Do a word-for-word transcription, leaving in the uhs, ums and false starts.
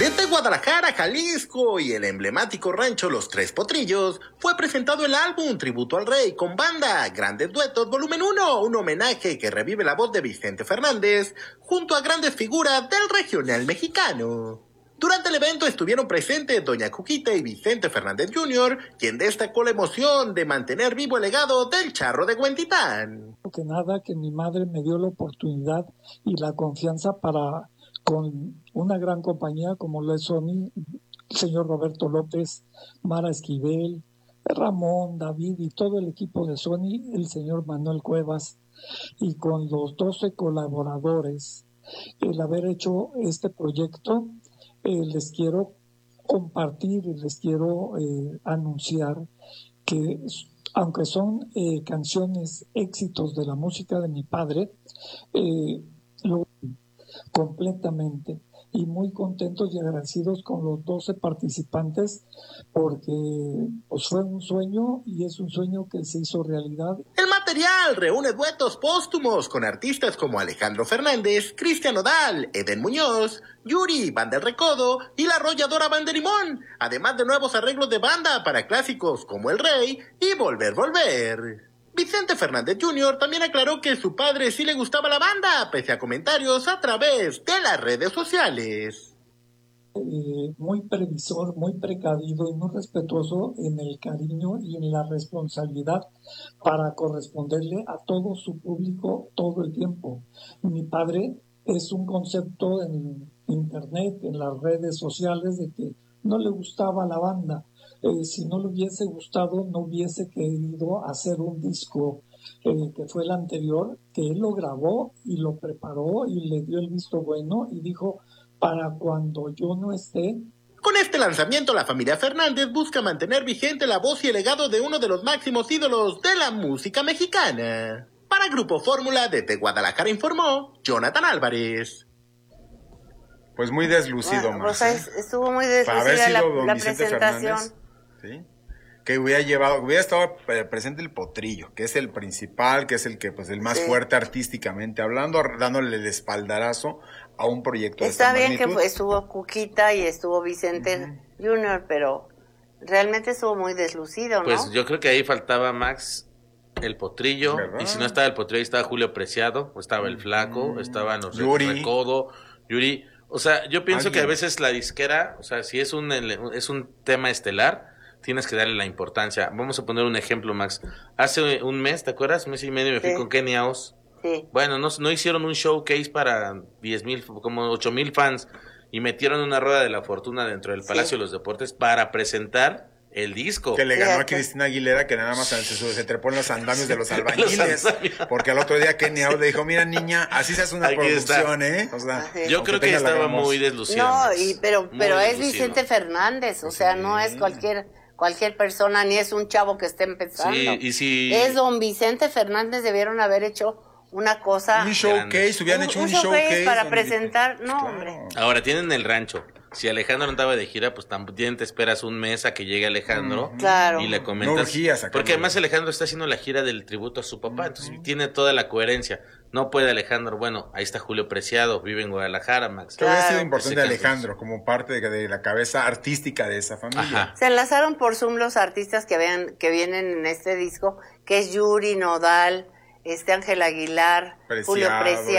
Desde Guadalajara, Jalisco y el emblemático rancho Los Tres Potrillos, fue presentado el álbum Tributo al Rey con banda Grandes Duetos Volumen uno, un homenaje que revive la voz de Vicente Fernández junto a grandes figuras del regional mexicano. Durante el evento estuvieron presentes Doña Cuquita y Vicente Fernández junior, quien destacó la emoción de mantener vivo el legado del Charro de Huentitán. Que nada, que mi madre me dio la oportunidad y la confianza para, con una gran compañía como lo es Sony, el señor Roberto López, Mara Esquivel, Ramón, David y todo el equipo de Sony, el señor Manuel Cuevas, y con los doce colaboradores, el haber hecho este proyecto, eh, les quiero compartir y les quiero eh, anunciar que aunque son eh, canciones, éxitos de la música de mi padre, eh, lo completamente y muy contentos y agradecidos con los doce participantes porque pues, fue un sueño y es un sueño que se hizo realidad. El material reúne duetos póstumos con artistas como Alejandro Fernández, Cristian Nodal, Eden Muñoz, Yuri, Banda El Recodo y la arrolladora Banda Limón, además de nuevos arreglos de banda para clásicos como El Rey y Volver, Volver. Vicente Fernández junior también aclaró que su padre sí le gustaba la banda, pese a comentarios a través de las redes sociales. Eh, muy previsor, muy precavido y muy respetuoso en el cariño y en la responsabilidad para corresponderle a todo su público todo el tiempo. Mi padre es un concepto en internet, en las redes sociales, de que no le gustaba la banda. Eh, si no le hubiese gustado, no hubiese querido hacer un disco eh, que fue el anterior, que él lo grabó y lo preparó y le dio el visto bueno y dijo, para cuando yo no esté. Con este lanzamiento, la familia Fernández busca mantener vigente la voz y el legado de uno de los máximos ídolos de la música mexicana. Para Grupo Fórmula, desde Guadalajara informó Jonathan Álvarez. Pues muy deslucido, bueno, más. Pues, ¿eh? Estuvo muy deslucida la, la presentación. Fernández, ¿sí? Que hubiera llevado, hubiera estado presente el Potrillo, que es el principal, que es el que, pues, el más sí. fuerte artísticamente hablando, dándole el espaldarazo a un proyecto. Está de esta bien magnitud. Que estuvo Cuquita y estuvo Vicente uh-huh. junior, pero realmente estuvo muy deslucido, ¿no? Pues yo creo que ahí faltaba Max, el Potrillo, ¿verdad? Y si no estaba el Potrillo, ahí estaba Julio Preciado, o estaba el Flaco, uh-huh. estaban los Yuri. Recodo, Yuri. O sea, yo pienso ¿Alguien? Que a veces la disquera, o sea, si es un es un tema estelar, tienes que darle la importancia. Vamos a poner un ejemplo, Max. Hace un mes, ¿te acuerdas? Un mes y medio me fui sí. con Kenny Aos. Sí. Bueno, no, no hicieron un showcase para diez mil, como ocho mil fans, y metieron una rueda de la fortuna dentro del Palacio sí. de los Deportes para presentar el disco. Que le ganó a Cristina Aguilera, que nada más se, se trepó en los andamios de los albañiles. Porque al otro día Kenny Aos le dijo, mira niña, así se hace una Aquí producción, está. ¿eh? O sea, yo creo que estaba muy deslucido. No, y, pero, pero es Vicente Fernández, o sea, sí. no es cualquier... cualquier persona, ni es un chavo que esté empezando. Sí, y si... Es don Vicente Fernández, debieron haber hecho una cosa... Un showcase, hubieran un, hecho un, un showcase. showcase para presentar, Pues no, claro. hombre. Ahora, tienen el rancho. Si Alejandro andaba de gira, pues también te esperas un mes a que llegue Alejandro. Mm, claro. Y le comentas. No urgías, porque además Alejandro está haciendo la gira del tributo a su papá, entonces uh-huh. tiene toda la coherencia. No puede Alejandro, bueno, ahí está Julio Preciado, vive en Guadalajara, Max. Claro. Hubiera sido importante Alejandro como parte de, de la cabeza artística de esa familia. Ajá. Se enlazaron por Zoom los artistas que vean, que vienen en este disco, que es Yuri, Nodal, este Ángel Aguilar, Preciado, Julio Preciado.